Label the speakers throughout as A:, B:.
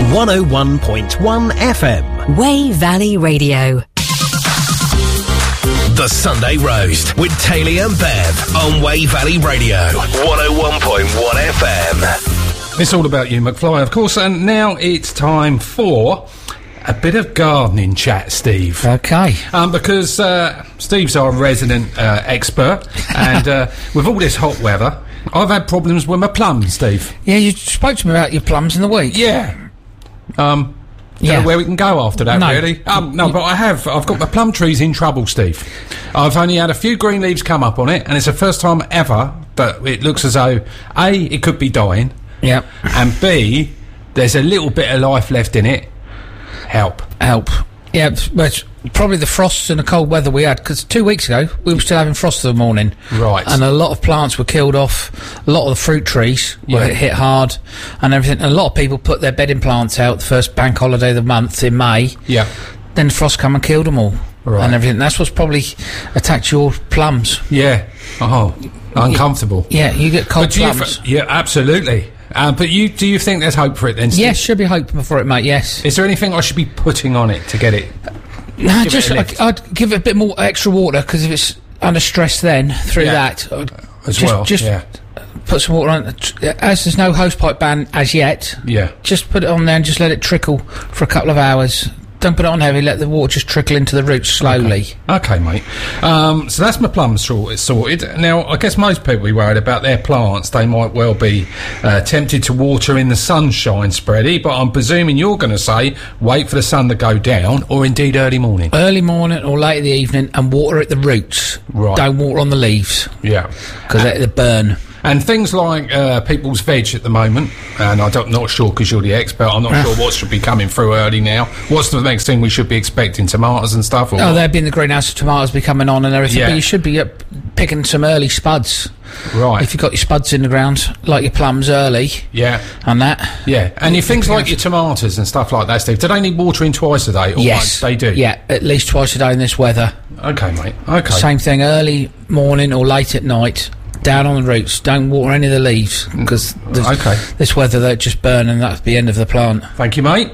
A: 101.1 FM.
B: Way Valley Radio.
A: The Sunday Roast with Taylor and Bev on Way Valley Radio. 101.1 FM.
C: It's all about you, McFly, of course, and now it's time for a bit of gardening chat, Steve.
D: Okay.
C: Because Steve's our resident expert, and with all this hot weather, I've had problems with my plums, Steve.
D: Yeah, you spoke to me about your plums in the week.
C: Yeah. Don't know where we can go after that, really. But I've got my plum trees in trouble, Steve. I've only had a few green leaves come up on it, and it's the first time ever that it looks as though, A, it could be dying,
D: yeah,
C: and B, there's a little bit of life left in it. Help. Yeah,
D: but probably the frosts and the cold weather we had, because 2 weeks ago we were still having frost in the morning.
C: Right.
D: And a lot of plants were killed off, a lot of the fruit trees were hit hard and everything. And a lot of people put their bedding plants out the first bank holiday of the month in May.
C: Yeah.
D: Then the frost come and killed them all.
C: Right.
D: And everything. That's what's probably attacked your plums.
C: Yeah. Oh, uncomfortable.
D: Yeah, you get cold plums.
C: Yeah, absolutely. But do you think there's hope for it then, Steve?
D: Yes, should be hope for it, mate, yes.
C: Is there anything I should be putting on it to get it?
D: No, I'd give it a bit more extra water, because if it's under stress then, through that... Just put some water on it. As there's no hosepipe ban as yet, just put it on there and just let it trickle for a couple of hours. Don't put it on heavy, let the water just trickle into the roots slowly.
C: Okay, mate. So that's my plums sorted. Now, I guess most people be worried about their plants. They might well be tempted to water in the sunshine, Spready, but I'm presuming you're going to say wait for the sun to go down, or indeed early morning.
D: Early morning or late in the evening, and water at the roots.
C: Right.
D: Don't water on the leaves.
C: Yeah.
D: Because they burn.
C: And things like people's veg at the moment, and I'm not sure because you're the expert, I'm not sure what should be coming through early now. What's the next thing we should be expecting? Tomatoes and stuff?
D: They'd be in the greenhouse, tomatoes be coming on and everything, but you should be picking some early spuds.
C: Right.
D: If you've got your spuds in the ground, like your plums early.
C: Yeah.
D: And that.
C: Yeah. And your things like your tomatoes and stuff like that, Steve, do they need watering twice a day? Or
D: yes.
C: They do?
D: Yeah, at least twice a day in this weather.
C: Okay, mate. Okay.
D: Same thing, early morning or late at night. Down on the roots. Don't water any of the leaves, because this weather they just burn, and that's the end of the plant.
C: Thank you, mate.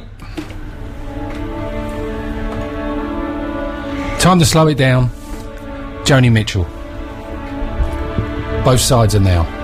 C: Time to slow it down. Joni Mitchell. Both sides are now.